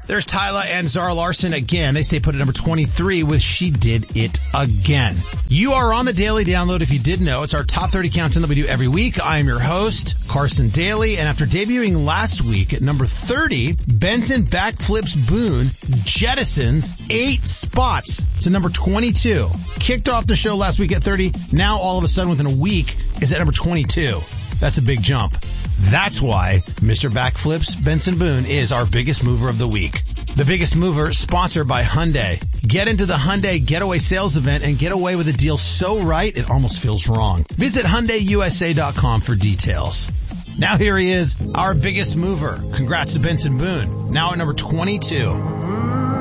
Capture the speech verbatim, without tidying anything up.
There's Tyla and Zara Larson again. They stay put at number twenty-three with She Did It Again. You are on the Daily Download if you didn't know. It's our top thirty countdown that we do every week. I am your host, Carson Daly, and after debuting last week at number thirty, Benson Backflips Boone jettisons eight spots to number twenty-two. Kicked off the show last week at thirty. Now all of a sudden within a week is at number twenty-two. That's a big jump. That's why Mister Backflips Benson Boone is our biggest mover of the week. The biggest mover sponsored by Hyundai. Get into the Hyundai Getaway Sales Event and get away with a deal so right it almost feels wrong. Visit Hyundai U S A dot com for details. Now here he is, our biggest mover. Congrats to Benson Boone. Now at number twenty-two.